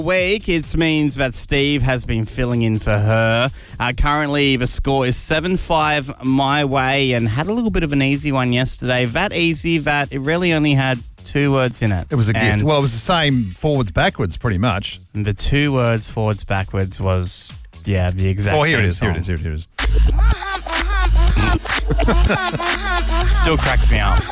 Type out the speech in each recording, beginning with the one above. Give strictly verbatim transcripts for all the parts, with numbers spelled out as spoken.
week. It means that Steve has been filling in for her. Uh, currently, the score is seven five my way, and had a little bit of an easy one yesterday. That easy that it really only had two words in it. It was a and gift. Well, it was the same forwards, backwards, pretty much. The two words forwards, backwards was, yeah, the exact Oh, here same it is, song. here it is, here it is. Still cracks me up.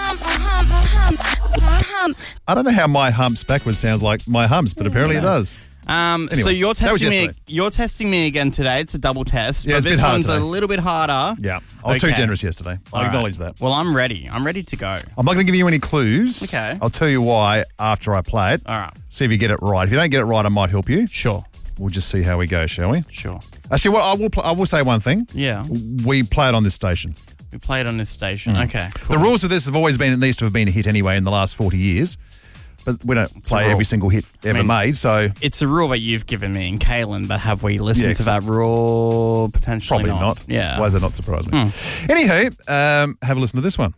I don't know how my humps backwards sounds like my humps, but apparently it does. Um, Anyway, so you're that was testing me. yesterday. You're testing me again today. It's a double test, Yeah, but it's a this bit harder one's a today. little bit harder. Yeah, I was too Okay. generous yesterday. I All right. acknowledge that. Well, I'm ready. I'm ready to go. I'm not going to give you any clues. Okay. I'll tell you why after I play it. All right. See if you get it right. If you don't get it right, I might help you. Sure. We'll just see how we go, shall we? Sure. Actually, well, I will. Pl- I will say one thing. Yeah. We play it on this station. We played on this station. Mm. Okay. The rules of this have always been it needs to have been a hit anyway in the last forty years. But we don't a play rule. every single hit ever I mean, made, so It's a rule that you've given me and Kaylin, but have we listened Yeah, to that rule? Potentially probably not. Yeah. Why does that not surprise me? Anywho, um, have a listen to this one.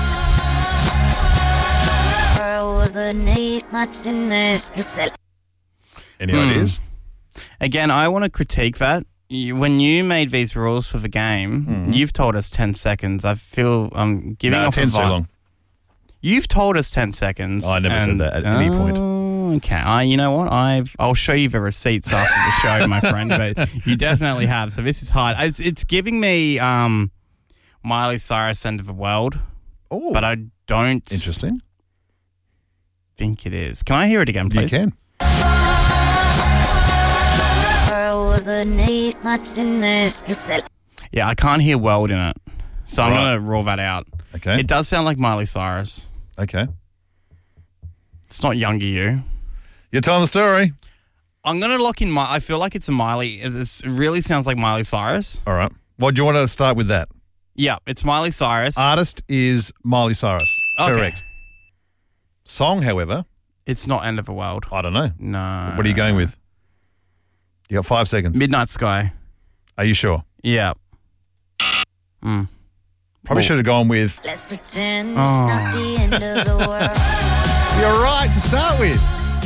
Any Hmm. ideas? Again, I want to critique that. You, when you made these rules for the game, you've told us ten seconds. I feel I'm giving No, off a ten's too vibe. long. You've told us ten seconds. I never said and- that at any point. Oh, okay. I, you know what? I've, I'll show you the receipts after the show, my friend, but you definitely have. So this is hard. It's, it's giving me um, Miley Cyrus End of the World, Oh, but I don't interesting. think it is. Can I hear it again, You please? can. Yeah, I can't hear world in it. So I'm Right. going to rule that out. Okay. It does sound like Miley Cyrus. Okay. It's not Younger You. You're telling the story. I'm going to lock in my... I feel like it's a Miley... It really sounds like Miley Cyrus. All right. Well, do you want to start with that? Yeah, it's Miley Cyrus. Artist is Miley Cyrus. Okay. Correct. Song, however, It's not End of the World. I don't know. No. What are you going with? You got five seconds. Midnight Sky. Are you sure? Yeah. Mm. Probably Oh. should have gone with. Let's pretend Oh. it's not the end of the world. You're right to start with.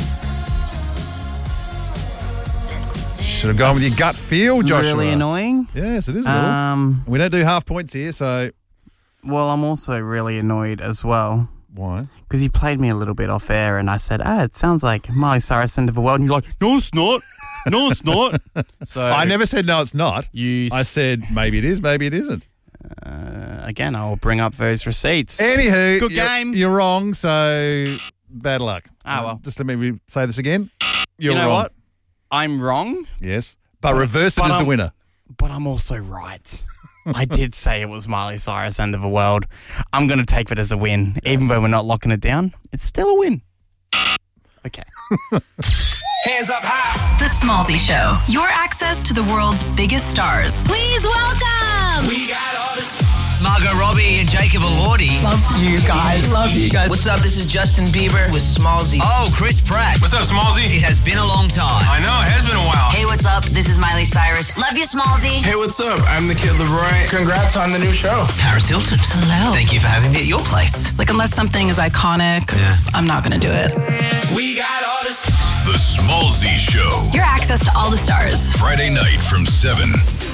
Should have gone with your gut feel, Joshua. Really annoying. Yes, it is. a little. Um, we don't do half points here, so well, I'm also really annoyed as well why? because you played me a little bit off air and I said, ah, it sounds like Miley Cyrus End of the World. And you're like, no, it's not. No, it's not. So I never said no, it's not. You, I said maybe it is, maybe it isn't. uh, again, I'll bring up those receipts. Anywho, Good you're- game. You're wrong, so bad luck. Ah, well. Just let me say this again. You're you know wrong. what? I'm wrong, Yes, but reverse it but is the I'm- winner. but I'm also right. I did say it was Miley Cyrus End of the World. I'm going to take it as a win. Even though we're not locking it down, it's still a win. Okay. Hands up high. The Smallzy Show. Your access to the world's biggest stars. Please welcome. We got all this. Margot Robbie and Jacob Elordi. Love you guys. Love you guys. What's up? This is Justin Bieber with Smallzy. Oh, Chris Pratt. What's up, Smallzy? It has been a long time. I know, it has been a while. Hey, what's up? This is Miley Cyrus. Love you, Smallzy. Hey, what's up? I'm the Kid Leroy. Congrats on the new show. Paris Hilton. Hello. Thank you for having me at your place. Like, unless something is iconic, Yeah. I'm not going to do it. We got all this. The Smallzy Show. Your access to all the stars. Friday night from seven.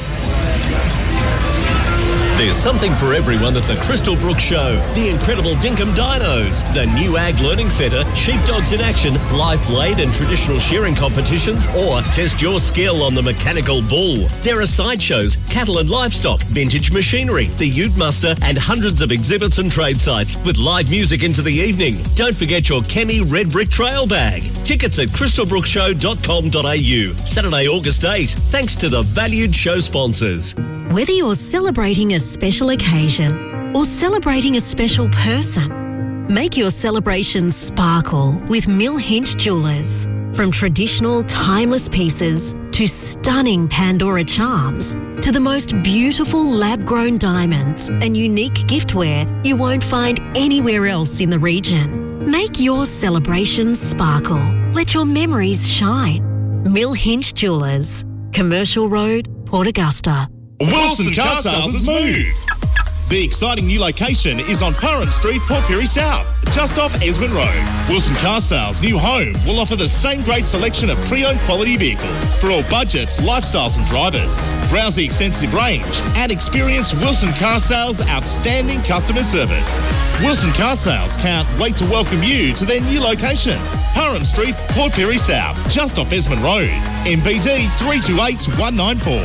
There's something for everyone at the Crystal Brook Show. The incredible Dinkum Dinos, the new Ag Learning Centre, sheepdogs in action, live blade and traditional shearing competitions, or test your skill on the mechanical bull. There are sideshows, cattle and livestock, vintage machinery, the Ute Muster, and hundreds of exhibits and trade sites with live music into the evening. Don't forget your Chemi Red Brick Trail bag. Tickets at crystal brook show dot com dot a u. Saturday, August eighth. Thanks to the valued show sponsors. Whether you're celebrating a special occasion or celebrating a special person, make your celebration sparkle with Mill Hinch Jewelers. From traditional timeless pieces to stunning Pandora charms to the most beautiful lab-grown diamonds and unique giftware you won't find anywhere else in the region. Make your celebration sparkle. Let your memories shine. Mill Hinch Jewelers, Commercial Road, Port Augusta. Wilson Car Sales has moved. The exciting new location is on Parham Street, Port Pirie South. just off Esmond Road. Wilson Car Sales' new home will offer the same great selection of pre-owned quality vehicles for all budgets, lifestyles and drivers. Browse the extensive range and experience Wilson Car Sales' outstanding customer service. Wilson Car Sales can't wait to welcome you to their new location, Parham Street, Port Pirie South, just off Esmond Road. M B D three two eight one nine four.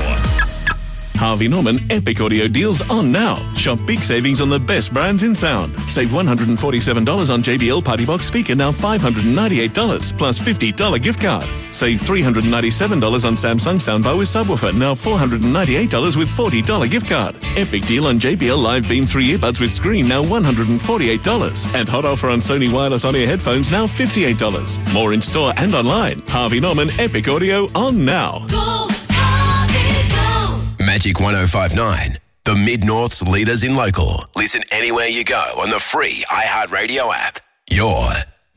Harvey Norman Epic Audio deals on now. Shop big savings on the best brands in sound. Save one hundred forty-seven dollars on J B L Party Box speaker, now five hundred ninety-eight dollars, plus fifty dollars gift card. Save three hundred ninety-seven dollars on Samsung soundbar with subwoofer, now four hundred ninety-eight dollars with forty dollars gift card. Epic deal on J B L Live Beam three earbuds with screen, now one hundred forty-eight dollars. And hot offer on Sony wireless on-ear headphones, now fifty-eight dollars. More in store and online. Harvey Norman Epic Audio on now. Go, Harvey, go. Magic one oh five nine, the Mid-North's leaders in local. Listen anywhere you go on the free iHeartRadio app. Your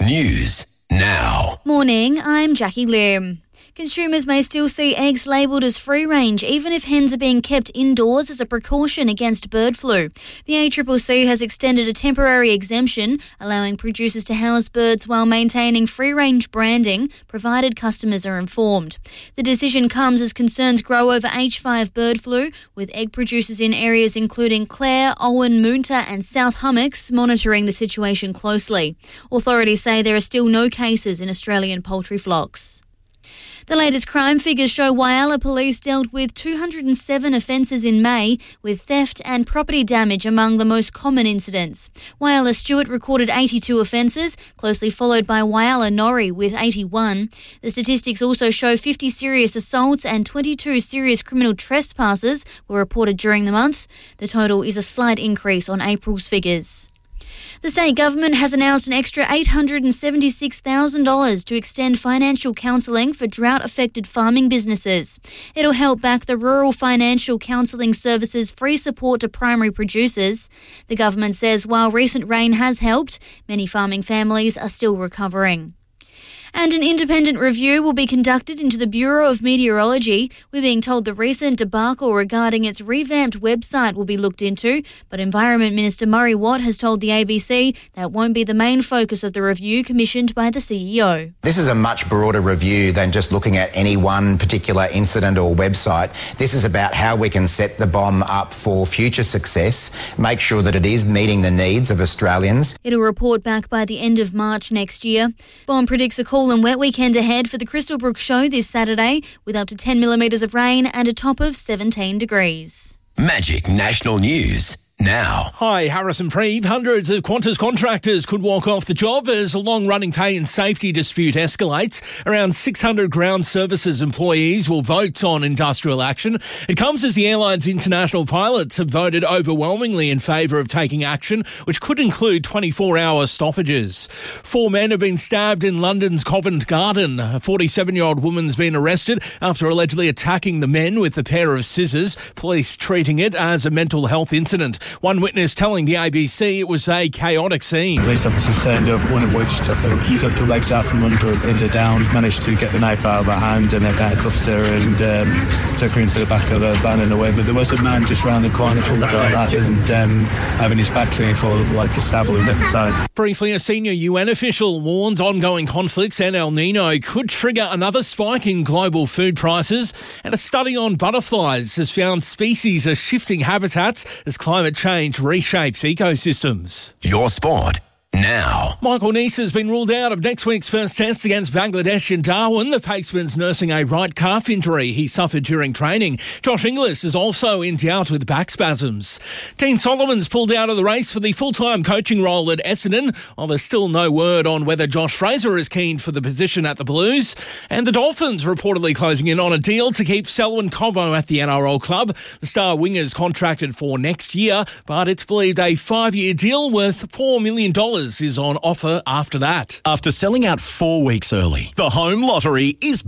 news now. Morning, I'm Jackie Lim. Consumers may still see eggs labelled as free range even if hens are being kept indoors as a precaution against bird flu. The A C C C has extended a temporary exemption, allowing producers to house birds while maintaining free range branding, provided customers are informed. The decision comes as concerns grow over H five bird flu, with egg producers in areas including Clare, Owen, Moonta and South Hummocks monitoring the situation closely. Authorities say there are still no cases in Australian poultry flocks. The latest crime figures show Whyalla Police dealt with two hundred seven offences in May, with theft and property damage among the most common incidents. Whyalla Stewart recorded eighty-two offences, closely followed by Whyalla Norrie with eighty-one. The statistics also show fifty serious assaults and twenty-two serious criminal trespasses were reported during the month. The total is a slight increase on April's figures. The state government has announced an extra eight hundred seventy-six thousand dollars to extend financial counselling for drought-affected farming businesses. It'll help back the Rural Financial Counselling Service's free support to primary producers. The government says while recent rain has helped, many farming families are still recovering. And an independent review will be conducted into the Bureau of Meteorology. We're being told the recent debacle regarding its revamped website will be looked into, but Environment Minister Murray Watt has told the A B C that won't be the main focus of the review commissioned by the C E O. This is a much broader review than just looking at any one particular incident or website. This is about how we can set the bomb up for future success, make sure that it is meeting the needs of Australians. It'll report back by the end of March next year. Bomb predicts a cool and wet weekend ahead for the Crystal Brook Show this Saturday, with up to ten millimetres of rain and a top of seventeen degrees. Magic National News now. Hi, Harrison Preeve. Hundreds of Qantas contractors could walk off the job as a long-running pay and safety dispute escalates. Around six hundred ground services employees will vote on industrial action. It comes as the airline's international pilots have voted overwhelmingly in favour of taking action, which could include twenty-four hour stoppages. Four men have been stabbed in London's Covent Garden. A forty-seven-year-old woman's been arrested after allegedly attacking the men with a pair of scissors, police treating it as a mental health incident. One witness telling the A B C it was a chaotic scene. Police officers turned up, one of which took the, he took the legs out from under her, pinned her down, managed to get the knife out of her hand and then handcuffed her and um, took her into the back of a van and away. But there was a man just round the corner from like that and um, having his back trained for like a stab wound at the time. Briefly, a senior U N official warns ongoing conflicts and El Nino could trigger another spike in global food prices, and a study on butterflies has found species are shifting habitats as climate change reshapes ecosystems. Your sport now. Michael Neese has been ruled out of next week's first test against Bangladesh in Darwin. The Pakesman's nursing a right calf injury he suffered during training. Josh Inglis is also in doubt with back spasms. Dean Solomon's pulled out of the race for the full-time coaching role at Essendon, while there's still no word on whether Josh Fraser is keen for the position at the Blues. And the Dolphins reportedly closing in on a deal to keep Selwyn Cobbo at the N R L club. The star winger's contracted for next year, but it's believed a five-year deal worth four million dollars is on offer after that. After selling out four weeks early, the Home Lottery is back.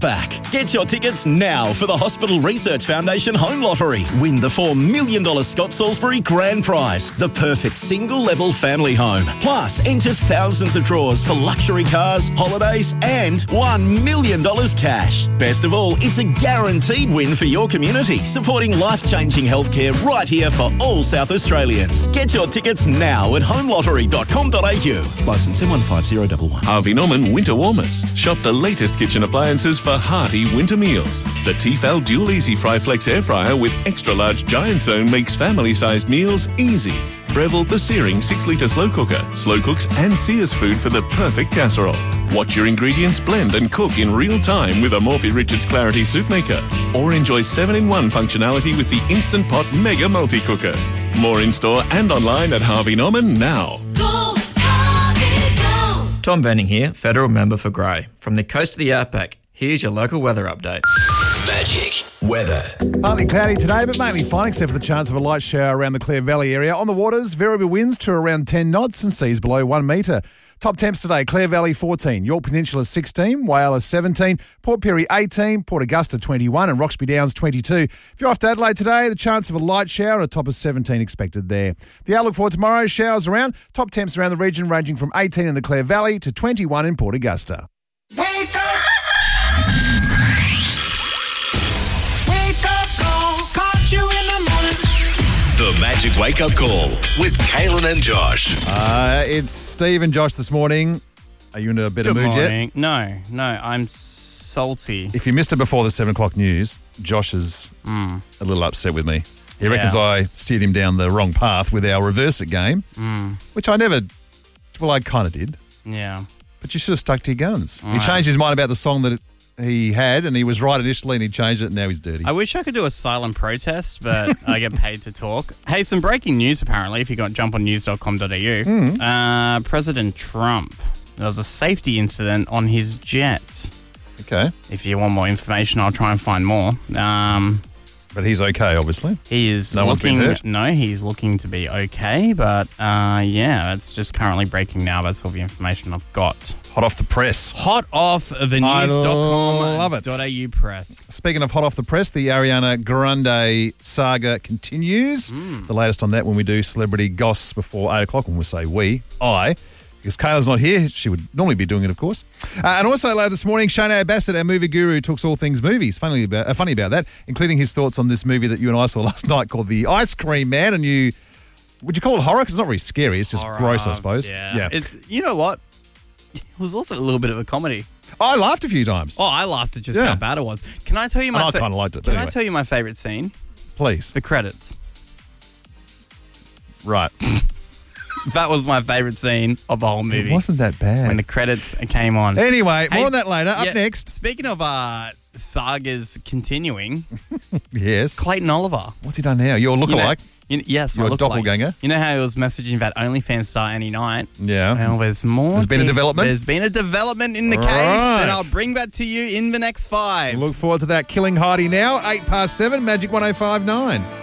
Get your tickets now for the Hospital Research Foundation Home Lottery. Win the four million dollars Scott Salisbury Grand Prize, the perfect single-level family home. Plus, enter thousands of draws for luxury cars, holidays and one million dollars cash. Best of all, it's a guaranteed win for your community, supporting life-changing healthcare right here for all South Australians. Get your tickets now at home lottery dot com dot a u. Licence M one five zero one one. Harvey Norman Winter Warmers. Shop the latest kitchen appliances for hearty winter meals. The Tefal Dual Easy Fry Flex Air Fryer with extra large giant zone makes family-sized meals easy. Breville the Searing six litre slow cooker. Slow cooks and sears food for the perfect casserole. Watch your ingredients blend and cook in real time with a Morphy Richards Clarity Soup Maker. Or enjoy seven in one functionality with the Instant Pot Mega Multi-Cooker. More in-store and online at Harvey Norman now. Go, Harvey, go! Tom Benning here, Federal Member for Grey. From the coast of the Outback, here's your local weather update. Magic weather. Partly cloudy today, but mainly fine, except for the chance of a light shower around the Clare Valley area. On the waters, variable winds to around ten knots and seas below one metre. Top temps today, Clare Valley fourteen, York Peninsula sixteen, Whyalla seventeen, Port Pirie eighteen, Port Augusta twenty-one and Roxby Downs twenty-two. If you're off to Adelaide today, the chance of a light shower and a top of seventeen expected there. The outlook for tomorrow, showers around, top temps around the region ranging from eighteen in the Clare Valley to twenty-one in Port Augusta. Wake up! Wake up call, caught you in the morning. The Magic Wake Up Call with Kaylin and Josh. Uh, it's Steve and Josh this morning. Are you in a better Good mood morning. yet? No, no, I'm salty. If you missed it before the seven o'clock news, Josh is Mm. a little upset with me. He Yeah. reckons I steered him down the wrong path with our reverse it game, Mm. which I never, well, I kind of did. Yeah. But you should have stuck to your guns. Oh, He changed his mind about the song that he had, and he was right initially, and he changed it, and now he's dirty. I wish I could do a silent protest, but I get paid to talk. Hey, some breaking news apparently, if you got jump on news dot com dot a u. Mm. Uh, President Trump, there was a safety incident on his jet. Okay. If you want more information, I'll try and find more. Um, but he's okay, obviously. He is No one's been looking. hurt? No, he's looking to be okay, but uh, yeah, it's just currently breaking now. That's all the information I've got. Hot off the press. Hot off the I news dot com love it. dot a u press. Speaking of hot off the press, the Ariana Grande saga continues. Mm. The latest on that when we do Celebrity Goss before eight o'clock, when we say we, I, because Kayla's not here. She would normally be doing it, of course. Uh, and also later this morning, Shane Bassett, our movie guru, talks all things movies. Funny about, uh, funny about that, including his thoughts on this movie that you and I saw last night called The Ice Cream Man. And you, would you call it horror? Because it's not really scary. It's just Horror, gross, I suppose. Yeah. It's, you know what? It was also a little bit of a comedy. I laughed a few times. Oh, I laughed at just Yeah. how bad it was. Can I tell you my? I fa- kinda liked it, but Can I anyway. tell you my favorite scene? Please. The credits. Right. That was my favorite scene of the whole movie. It wasn't that bad. When the credits came on. Anyway, more Hey, on that later. Up yeah, next. Speaking of uh, sagas continuing, Yes. Clayton Oliver. What's he done now? Your You know- lookalike. you- yes, my Your lookalike. doppelganger. You know how he was messaging that OnlyFans star any night? Yeah. Well, there's more. There's been a thing- development? There's been a development in the case, Right. and I'll bring that to you in the next five. Look forward to that. Killing Heidi now. Eight past seven. Magic one oh five nine.